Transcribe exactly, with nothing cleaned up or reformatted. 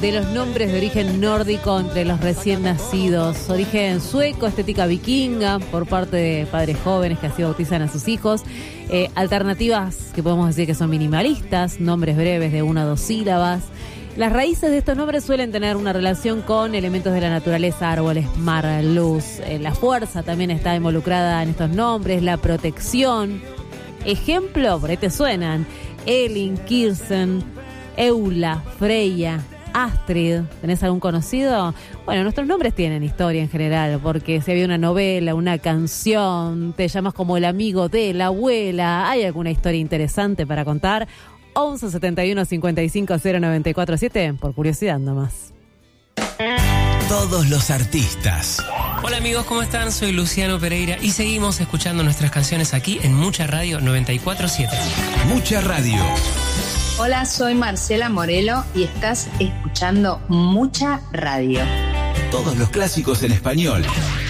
de los nombres de origen nórdico entre los recién nacidos. Origen sueco, estética vikinga por parte de padres jóvenes que así bautizan a sus hijos. Eh, alternativas que podemos decir que son minimalistas, nombres breves de una o dos sílabas. Las raíces de estos nombres suelen tener una relación con elementos de la naturaleza, árboles, mar, luz. Eh, la fuerza también está involucrada en estos nombres, la protección. Ejemplo, por ahí te suenan: Elin, Kirsten, Eula, Freya, Astrid. ¿Tenés algún conocido? Bueno, nuestros nombres tienen historia en general, porque si había una novela, una canción, te llamas como el amigo de la abuela, ¿hay alguna historia interesante para contar? once setenta y uno cincuenta y cinco cero noventa y cuatro siete, por curiosidad nomás. Todos los artistas. Hola amigos, ¿cómo están? Soy Luciano Pereira y seguimos escuchando nuestras canciones aquí en Mucha Radio noventa y cuatro siete. Mucha Radio. Hola, soy Marcela Morelo y estás escuchando Mucha Radio. Todos los clásicos en español.